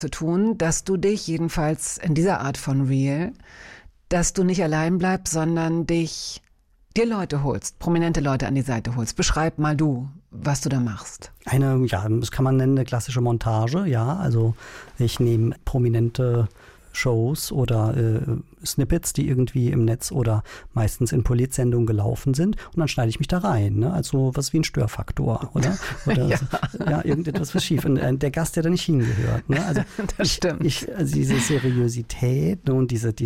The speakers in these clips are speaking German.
zu tun, dass du dich jedenfalls in dieser Art von Real, dass du nicht allein bleibst, sondern dir Leute holst, prominente Leute an die Seite holst. Beschreib mal du, was du da machst. Das kann man nennen, eine klassische Montage, ja. Also ich nehme prominente Shows oder Snippets, die irgendwie im Netz oder meistens in Politsendungen gelaufen sind und dann schneide ich mich da rein, ne? Also was wie ein Störfaktor, oder ja, irgendetwas was schief und der Gast, der da nicht hingehört, ne? Also das stimmt. Also diese Seriosität, ne, und diese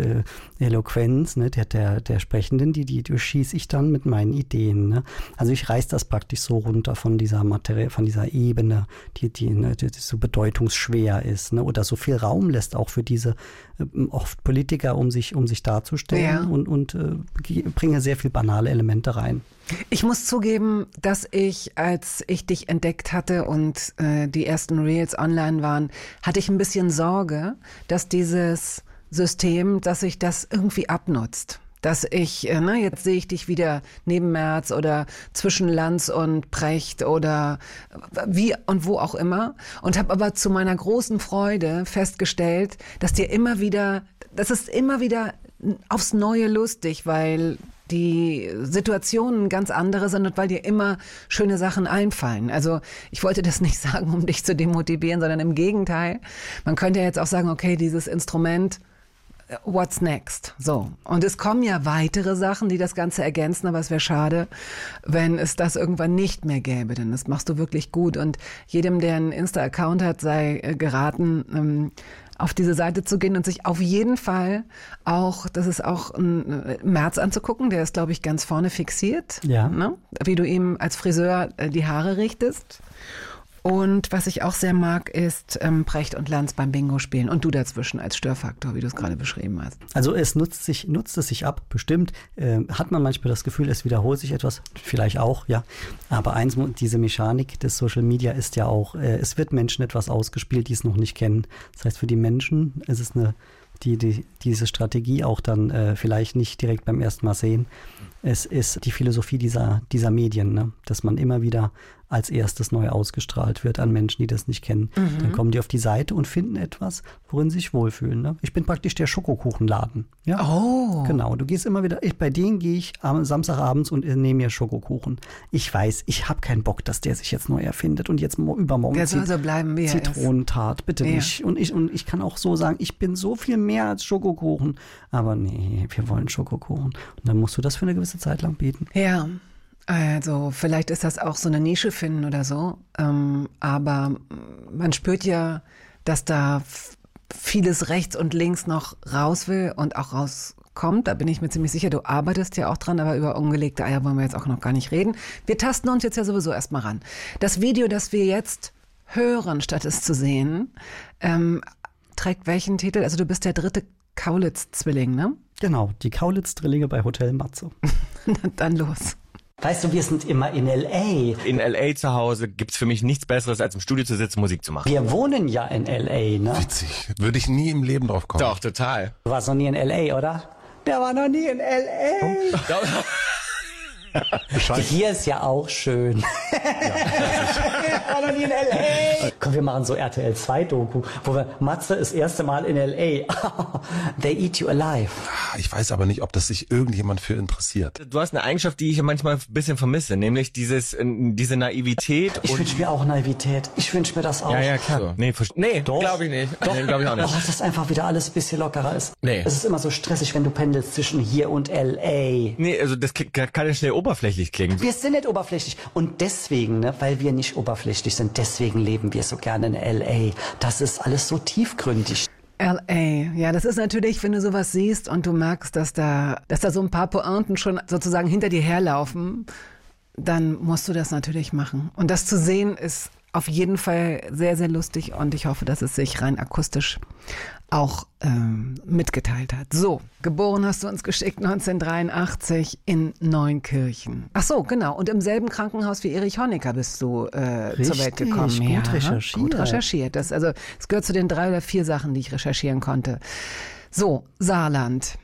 Eloquenz, ne, der Sprechenden, die durchschieße ich dann mit meinen Ideen, ne? Also ich reiß das praktisch so runter von dieser Materie, von dieser Ebene, die so bedeutungsschwer ist, ne, oder so viel Raum lässt auch für diese oft Politiker, um sich darzustellen, und bringe sehr viel banale Elemente rein. Ich muss zugeben, dass als ich dich entdeckt hatte und die ersten Reels online waren, hatte ich ein bisschen Sorge, dass dieses System, dass sich das irgendwie abnutzt. Dass jetzt sehe ich dich wieder neben Merz oder zwischen Lanz und Precht oder wie und wo auch immer, und habe aber zu meiner großen Freude festgestellt, dass das ist immer wieder aufs Neue lustig, weil die Situationen ganz andere sind und weil dir immer schöne Sachen einfallen. Also ich wollte das nicht sagen, um dich zu demotivieren, sondern im Gegenteil. Man könnte ja jetzt auch sagen, okay, dieses Instrument, what's next? So. Und es kommen ja weitere Sachen, die das Ganze ergänzen, aber es wäre schade, wenn es das irgendwann nicht mehr gäbe, denn das machst du wirklich gut. Und jedem, der einen Insta-Account hat, sei geraten, auf diese Seite zu gehen und sich auf jeden Fall auch, das ist auch ein Merz anzugucken, der ist, glaube ich, ganz vorne fixiert, ja. Ne? Wie du ihm als Friseur die Haare richtest. Und was ich auch sehr mag, ist Precht und Lanz beim Bingo spielen und du dazwischen als Störfaktor, wie du es gerade beschrieben hast. Also es nutzt es sich ab, bestimmt. Hat man manchmal das Gefühl, es wiederholt sich etwas, vielleicht auch, ja. Aber diese Mechanik des Social Media ist ja auch, es wird Menschen etwas ausgespielt, die es noch nicht kennen. Das heißt, für die Menschen ist es diese Strategie auch dann vielleicht nicht direkt beim ersten Mal sehen. Es ist die Philosophie dieser Medien, ne? Dass man immer wieder als erstes neu ausgestrahlt wird an Menschen, die das nicht kennen. Mhm. Dann kommen die auf die Seite und finden etwas, worin sie sich wohlfühlen. Ne? Ich bin praktisch der Schokokuchenladen. Ja? Oh. Genau, du gehst immer wieder, bei denen gehe ich am Samstagabends und nehme mir Schokokuchen. Ich weiß, ich habe keinen Bock, dass der sich jetzt neu erfindet und jetzt übermorgen der soll so bleiben, wie Zitronentart, bitte nicht. Und ich kann auch so sagen, ich bin so viel mehr als Schokokuchen. Aber nee, wir wollen Schokokuchen. Und dann musst du das für eine gewisse Zeit lang bieten. Ja. Also vielleicht ist das auch so eine Nische finden oder so, aber man spürt ja, dass da vieles rechts und links noch raus will und auch rauskommt. Da bin ich mir ziemlich sicher, du arbeitest ja auch dran, aber über ungelegte Eier wollen wir jetzt auch noch gar nicht reden. Wir tasten uns jetzt ja sowieso erstmal ran. Das Video, das wir jetzt hören, statt es zu sehen, trägt welchen Titel? Also du bist der dritte Kaulitz-Zwilling, ne? Genau, die Kaulitz-Drillinge bei Hotel Matze. Dann los. Weißt du, wir sind immer in L.A. In L.A. zu Hause gibt's für mich nichts Besseres, als im Studio zu sitzen, Musik zu machen. Wir wohnen ja in L.A., ne? Witzig. Würde ich nie im Leben drauf kommen. Doch, total. Du warst noch nie in L.A., oder? Der war noch nie in L.A. Hier ist ja auch schön. Ich war noch nie in L.A. Komm, wir machen so RTL 2 Doku, wo wir Matze das erste Mal in L.A. They eat you alive. Ich weiß aber nicht, ob das sich irgendjemand für interessiert. Du hast eine Eigenschaft, die ich manchmal ein bisschen vermisse, nämlich diese Naivität. Ich wünsche mir auch Naivität. Ich wünsche mir das auch. Ja, klar. Nee, glaube ich nicht. Doch. Nee, glaube ich auch nicht. Oh, dass einfach wieder alles ein bisschen lockerer ist. Nee. Es ist immer so stressig, wenn du pendelst zwischen hier und L.A. Nee, also das kann ja schnell oberflächlich klingen. Wir sind nicht oberflächlich. Und deswegen, ne, weil wir nicht oberflächlich sind, deswegen leben wir so gerne in L.A. Das ist alles so tiefgründig. L.A., ja, das ist natürlich, wenn du sowas siehst und du merkst, dass da so ein paar Pointen schon sozusagen hinter dir herlaufen, dann musst du das natürlich machen. Und das zu sehen ist auf jeden Fall sehr, sehr lustig und ich hoffe, dass es sich rein akustisch auch mitgeteilt hat. So, geboren hast du uns geschickt 1983 in Neunkirchen. Ach so, genau. Und im selben Krankenhaus wie Erich Honecker bist du zur Welt gekommen. Gut recherchiert. Gut recherchiert. Es gehört zu den 3 oder 4 Sachen, die ich recherchieren konnte. So, Saarland.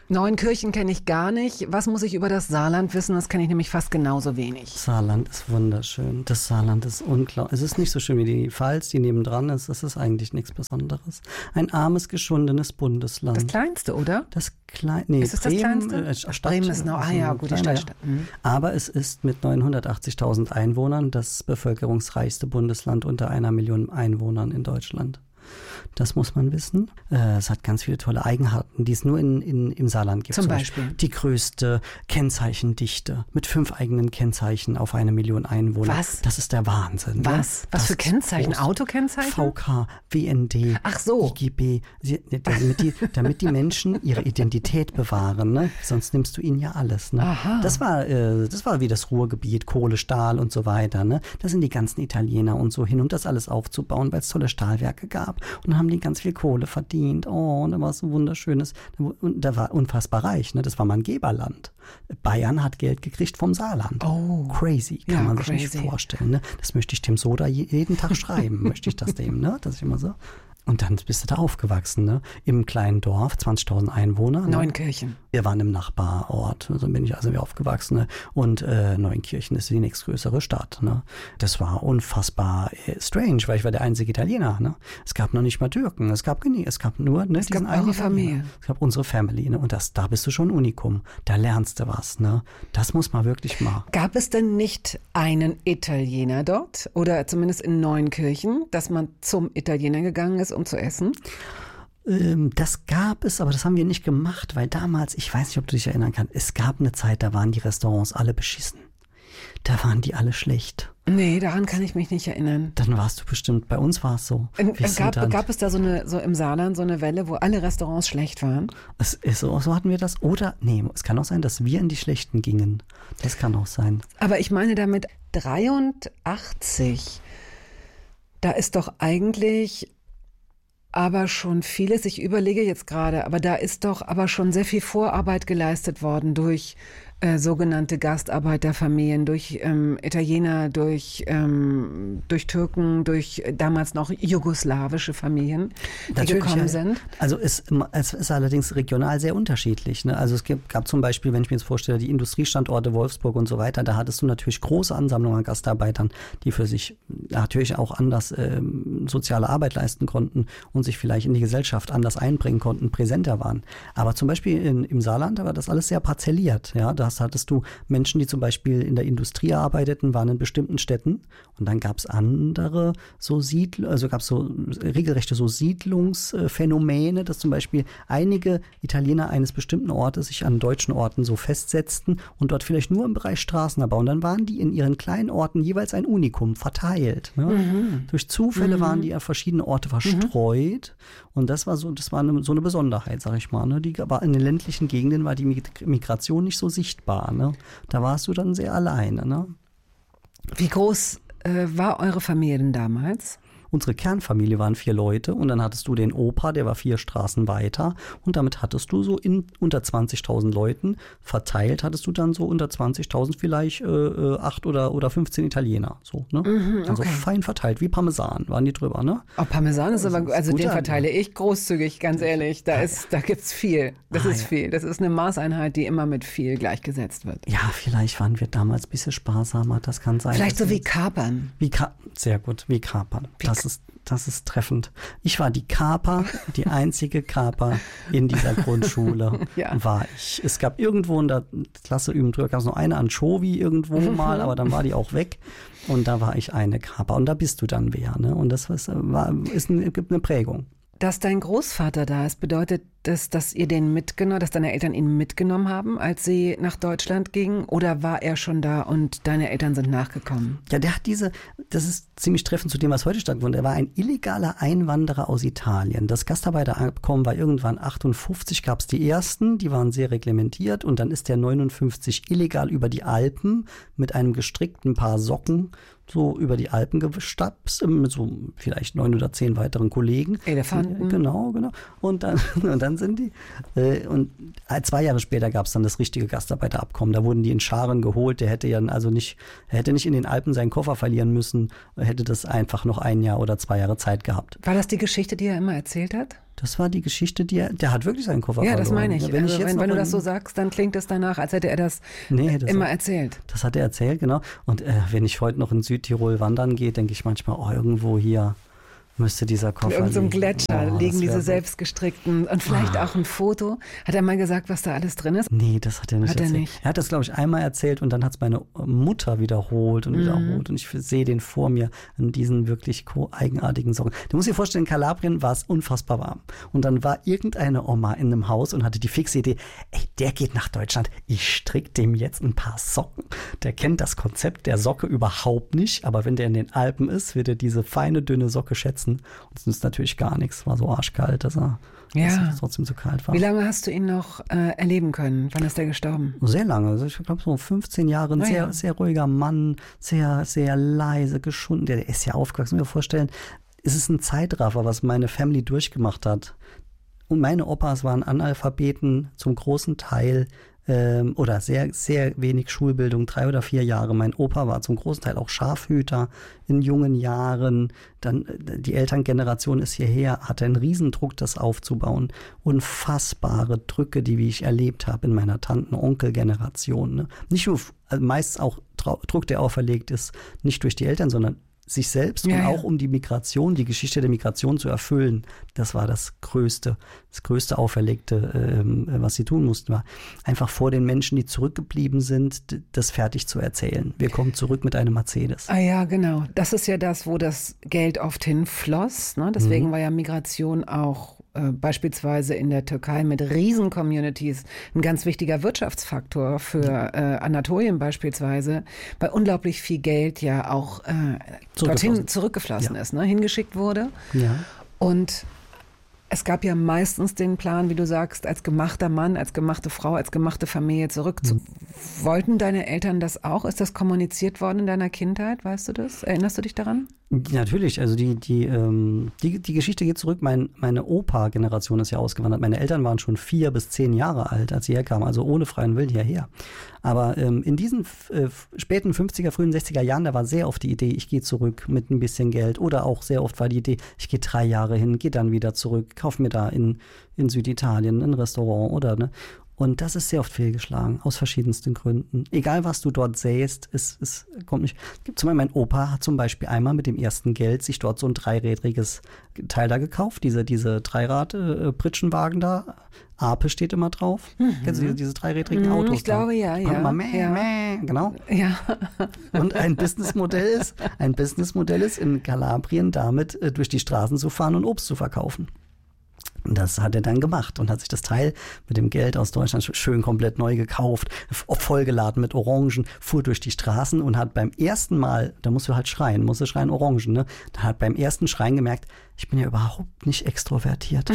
Neuenkirchen kenne ich gar nicht. Was muss ich über das Saarland wissen? Das kenne ich nämlich fast genauso wenig. Saarland ist wunderschön. Das Saarland ist unglaublich. Es ist nicht so schön wie die Pfalz, die nebendran ist. Es ist eigentlich nichts Besonderes. Ein armes, geschundenes Bundesland. Das kleinste, oder? Ist es Bremen, das kleinste? Stadt, Bremen ist gut, die Stadt. Aber es ist mit 980.000 Einwohnern das bevölkerungsreichste Bundesland unter 1 Million Einwohnern in Deutschland. Das muss man wissen. Es hat ganz viele tolle Eigenarten, die es nur im Saarland gibt. Zum Beispiel? Die größte Kennzeichendichte mit 5 eigenen Kennzeichen auf 1 Million Einwohner. Was? Das ist der Wahnsinn. Was? Ne? Was für Kennzeichen? Autokennzeichen? VK, WND, Ach so. IGB, damit die Menschen ihre Identität bewahren. Ne? Sonst nimmst du ihnen ja alles. Ne? Aha. Das war wie das Ruhrgebiet, Kohle, Stahl und so weiter. Ne? Da sind die ganzen Italiener und so hin, um das alles aufzubauen, weil es tolle Stahlwerke gab. Und dann haben die ganz viel Kohle verdient. Oh, und da war es so wunderschönes. Und da war unfassbar reich. Ne? Das war mal ein Geberland. Bayern hat Geld gekriegt vom Saarland. Oh. Crazy, kann man sich nicht vorstellen. Ne? Das möchte ich dem Soda jeden Tag schreiben. Möchte ich das dem, ne? Das ist immer so. Und dann bist du da aufgewachsen, ne? Im kleinen Dorf, 20.000 Einwohner. Ne? Neuenkirchen. Wir waren im Nachbarort, so bin ich also aufgewachsen. Ne? Und Neuenkirchen ist die nächstgrößere Stadt. Ne? Das war unfassbar strange, weil ich war der einzige Italiener. Ne? Es gab noch nicht mal Türken, es gab nur diesen einen Familie. Es gab unsere Family. Ne? Und da bist du schon Unikum. Da lernst du was. Ne? Das muss man wirklich mal. Gab es denn nicht einen Italiener dort? Oder zumindest in Neuenkirchen, dass man zum Italiener gegangen ist, um zu essen? Das gab es, aber das haben wir nicht gemacht, weil damals, ich weiß nicht, ob du dich erinnern kannst, es gab eine Zeit, da waren die Restaurants alle beschissen. Da waren die alle schlecht. Nee, daran kann ich mich nicht erinnern. Dann warst du bestimmt, bei uns war es so. Gab es da so im Saarland so eine Welle, wo alle Restaurants schlecht waren? So hatten wir das. Oder, nee, es kann auch sein, dass wir in die Schlechten gingen. Das kann auch sein. Aber ich meine damit 83, da ist doch eigentlich aber schon vieles, ich überlege jetzt gerade, aber da ist doch aber schon sehr viel Vorarbeit geleistet worden durch sogenannte Gastarbeiterfamilien, durch Italiener, durch Türken, durch damals noch jugoslawische Familien, die gekommen sind. Also es ist allerdings regional sehr unterschiedlich. Ne? Also es gab zum Beispiel, wenn ich mir jetzt vorstelle, die Industriestandorte Wolfsburg und so weiter, da hattest du natürlich große Ansammlungen an Gastarbeitern, die für sich natürlich auch anders soziale Arbeit leisten konnten und sich vielleicht in die Gesellschaft anders einbringen konnten, präsenter waren. Aber zum Beispiel im Saarland war das alles sehr parzelliert. Ja? Da hattest du Menschen, die zum Beispiel in der Industrie arbeiteten, waren in bestimmten Städten und dann gab es andere gab es so regelrechte so Siedlungsphänomene, dass zum Beispiel einige Italiener eines bestimmten Ortes sich an deutschen Orten so festsetzten und dort vielleicht nur im Bereich Straßenabbau und dann waren die in ihren kleinen Orten jeweils ein Unikum verteilt. Ne? Mhm. Durch Zufälle waren die an verschiedene Orte verstreut und das war so eine Besonderheit, sag ich mal. Ne? Aber in den ländlichen Gegenden war die Migration nicht so sichtbar. Ne? Da warst du dann sehr alleine. Ne? Wie groß war eure Familie denn damals? Unsere Kernfamilie waren 4 Leute und dann hattest du den Opa, der war 4 Straßen weiter und damit hattest du so unter 20.000 Leuten verteilt, hattest du dann so unter 20.000 vielleicht 8 oder 15 Italiener. So, ne? Also fein verteilt, wie Parmesan waren die drüber. Ne? Oh, Parmesan ist aber, also den verteile ich großzügig, ganz ehrlich. Da gibt's viel. Das ist viel. Das ist eine Maßeinheit, die immer mit viel gleichgesetzt wird. Ja, vielleicht waren wir damals ein bisschen sparsamer, das kann sein. Vielleicht so wie Kapern. Sehr gut, wie Kapern. Das ist treffend. Ich war die Kaper, die einzige Kaper in dieser Grundschule war ich. Es gab irgendwo in der Klasse drüber, gab es noch eine Anchovy irgendwo mal, aber dann war die auch weg und da war ich eine Kaper und da bist du dann wer. Ne? Und das gibt eine Prägung. Dass dein Großvater da ist, bedeutet das, dass deine Eltern ihn mitgenommen haben, als sie nach Deutschland gingen? Oder war er schon da und deine Eltern sind nachgekommen? Ja, das ist ziemlich treffend zu dem, was heute stattfindet. Er war ein illegaler Einwanderer aus Italien. Das Gastarbeiterabkommen war irgendwann 58, gab es die ersten, die waren sehr reglementiert und dann ist der 59 illegal über die Alpen mit einem gestrickten Paar Socken so über die Alpen gestapst, mit so vielleicht 9 oder 10 weiteren Kollegen. Elefanten. Genau. Und dann dann sind die. Und 2 Jahre später gab es dann das richtige Gastarbeiterabkommen. Da wurden die in Scharen geholt. Der hätte ja also nicht, er hätte nicht in den Alpen seinen Koffer verlieren müssen, hätte das einfach noch 1 Jahr oder 2 Jahre Zeit gehabt. War das die Geschichte, die er immer erzählt hat? Das war die Geschichte, der hat wirklich seinen Koffer verloren. Ja, das meine ich. Wenn, wenn du das so sagst, dann klingt es danach, als hätte er das immer erzählt. Das hat er erzählt, genau. Und wenn ich heute noch in Südtirol wandern gehe, denke ich manchmal, irgendwo hier müsste dieser Koffer liegen. In irgendeinem Gletscher liegen diese selbstgestrickten und vielleicht auch ein Foto. Hat er mal gesagt, was da alles drin ist? Nee, das hat er nicht erzählt. Er hat das, glaube ich, einmal erzählt und dann hat es meine Mutter wiederholt und wiederholt. Und ich sehe den vor mir in diesen wirklich eigenartigen Socken. Du musst dir vorstellen, in Kalabrien war es unfassbar warm. Und dann war irgendeine Oma in einem Haus und hatte die fixe Idee, der geht nach Deutschland, ich stricke dem jetzt ein paar Socken. Der kennt das Konzept der Socke überhaupt nicht, aber wenn der in den Alpen ist, wird er diese feine, dünne Socke schätzen. Und es nützt natürlich gar nichts. War so arschkalt, dass es trotzdem so kalt war. Wie lange hast du ihn noch erleben können? Wann ist er gestorben? Sehr lange. Also ich glaube so 15 Jahre. Ein sehr ruhiger Mann, sehr, sehr leise, geschunden. Der ist ja aufgewachsen. Ich kann mir vorstellen, es ist ein Zeitraffer, was meine Family durchgemacht hat. Und meine Opas waren Analphabeten zum großen Teil oder sehr, sehr wenig Schulbildung, 3 oder 4 Jahre. Mein Opa war zum großen Teil auch Schafhüter in jungen Jahren. Dann die Elterngeneration ist hierher, hatte einen Riesendruck, das aufzubauen. Unfassbare Drücke, die wie ich erlebt habe in meiner Tanten-Onkel-Generation. Ne? Nicht nur, also meist auch Druck, der auferlegt ist, nicht durch die Eltern, sondern sich selbst und auch um die Migration, die Geschichte der Migration zu erfüllen. Das war das größte Auferlegte, was sie tun mussten, war einfach vor den Menschen, die zurückgeblieben sind, das fertig zu erzählen. Wir kommen zurück mit einem Mercedes. Ah ja, genau. Das ist ja das, wo das Geld oft hinfloss. Ne? Deswegen war ja Migration auch beispielsweise in der Türkei mit Riesen-Communities ein ganz wichtiger Wirtschaftsfaktor für Anatolien beispielsweise, weil unglaublich viel Geld ja auch dorthin zurückgeflossen ist, ne? Hingeschickt wurde. Ja. Und es gab ja meistens den Plan, wie du sagst, als gemachter Mann, als gemachte Frau, als gemachte Familie zurück. Wollten deine Eltern das auch? Ist das kommuniziert worden in deiner Kindheit? Weißt du das? Erinnerst du dich daran? Natürlich, also die Geschichte geht zurück. Meine Opa-Generation ist ja ausgewandert. Meine Eltern waren schon 4 bis 10 Jahre alt, als sie herkamen, also ohne freien Willen hierher. Aber in diesen späten 50er, frühen 60er Jahren, da war sehr oft die Idee, ich gehe zurück mit ein bisschen Geld. Oder auch sehr oft war die Idee, ich gehe 3 Jahre hin, gehe dann wieder zurück, kaufe mir da in Süditalien ein Restaurant oder ne. Und das ist sehr oft fehlgeschlagen, aus verschiedensten Gründen. Egal, was du dort sähst, es kommt nicht. Zum Beispiel mein Opa hat zum Beispiel einmal mit dem ersten Geld sich dort so ein 3-rädriges Teil da gekauft, diese Dreirad-Pritschenwagen da. Ape steht immer drauf. Kennst du diese 3-rädrigen Autos? Ich glaube, ja. Genau. Ja. Und ein Businessmodell ist in Kalabrien damit durch die Straßen zu fahren und Obst zu verkaufen. Und das hat er dann gemacht und hat sich das Teil mit dem Geld aus Deutschland schön komplett neu gekauft, vollgeladen mit Orangen, fuhr durch die Straßen und hat beim ersten Mal, da musst du schreien Orangen, ne? Da hat beim ersten Schreien gemerkt, ich bin ja überhaupt nicht extrovertiert.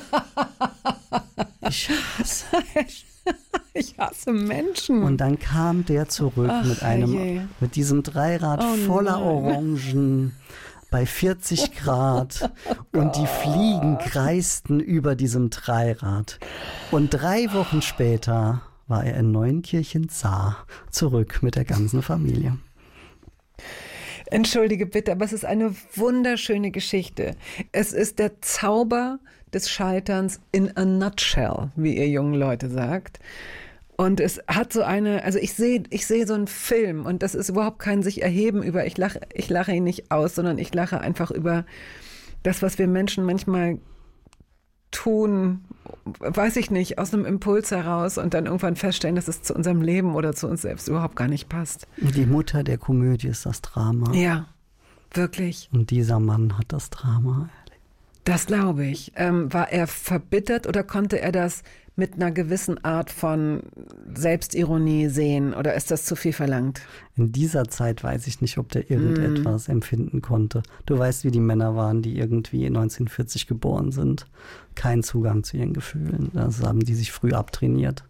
Ich hasse Menschen. Und dann kam der zurück mit diesem Dreirad voller Orangen. Bei 40 Grad und die Fliegen kreisten über diesem Dreirad. Und 3 Wochen später war er in Neunkirchen-Zaar zurück mit der ganzen Familie. Entschuldige bitte, aber es ist eine wunderschöne Geschichte. Es ist der Zauber des Scheiterns in a nutshell, wie ihr jungen Leute sagt. Und es hat so also ich sehe so einen Film und das ist überhaupt kein sich erheben über, ich lache ihn nicht aus, sondern ich lache einfach über das, was wir Menschen manchmal tun, weiß ich nicht, aus einem Impuls heraus und dann irgendwann feststellen, dass es zu unserem Leben oder zu uns selbst überhaupt gar nicht passt. Die Mutter der Komödie ist das Drama. Ja, wirklich. Und dieser Mann hat das Drama erlebt. Das glaube ich. War er verbittert oder konnte er das mit einer gewissen Art von Selbstironie sehen oder ist das zu viel verlangt? In dieser Zeit weiß ich nicht, ob der irgendetwas empfinden konnte. Du weißt, wie die Männer waren, die irgendwie 1940 geboren sind. Kein Zugang zu ihren Gefühlen. Das haben die sich früh abtrainiert.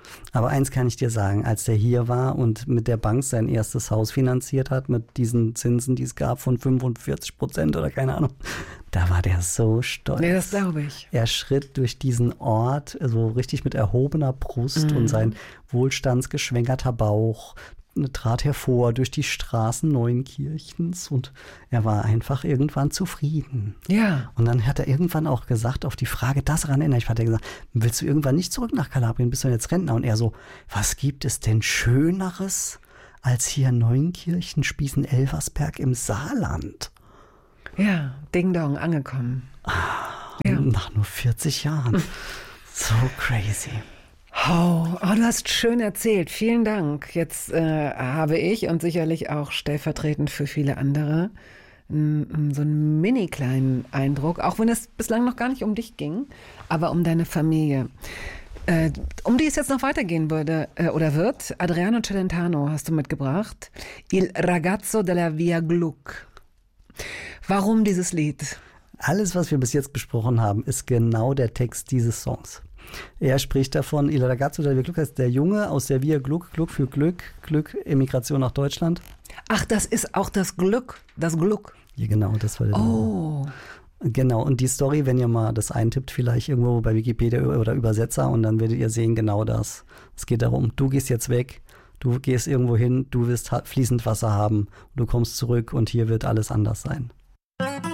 Aber eins kann ich dir sagen, als der hier war und mit der Bank sein erstes Haus finanziert hat, mit diesen Zinsen, die es gab von 45% oder keine Ahnung, da war der so stolz. Nee, das glaube ich. Er schritt durch diesen Ort so richtig mit erhobener Brust und sein wohlstandsgeschwängerter Bauch trat hervor durch die Straßen Neunkirchens und er war einfach irgendwann zufrieden. Ja. Und dann hat er irgendwann auch gesagt, auf die Frage, daran erinnere ich, hat er gesagt, willst du irgendwann nicht zurück nach Kalabrien, bist du jetzt Rentner? Und er so, was gibt es denn Schöneres als hier Neunkirchen, Spießen-Elversberg im Saarland? Ja, Ding Dong, angekommen. Ja. Nach nur 40 Jahren. So crazy. Oh, du hast schön erzählt. Vielen Dank. Jetzt habe ich und sicherlich auch stellvertretend für viele andere so einen mini kleinen Eindruck, auch wenn es bislang noch gar nicht um dich ging, aber um deine Familie. Um die es jetzt noch weitergehen würde oder wird, Adriano Celentano hast du mitgebracht. Il ragazzo della Via Gluck. Warum dieses Lied? Alles, was wir bis jetzt besprochen haben, ist genau der Text dieses Songs. Er spricht davon, Il ragazzo della Via Gluck heißt der Junge aus der Via Gluck, Gluck für Glück, Glück, Emigration nach Deutschland. Ach, das ist auch das Glück, das Glück. Ja, genau, das war der Oh. Genau, und die Story, wenn ihr mal das eintippt, vielleicht irgendwo bei Wikipedia oder Übersetzer, und dann werdet ihr sehen, genau das. Es geht darum, du gehst jetzt weg, du gehst irgendwo hin, du wirst fließend Wasser haben, du kommst zurück und hier wird alles anders sein.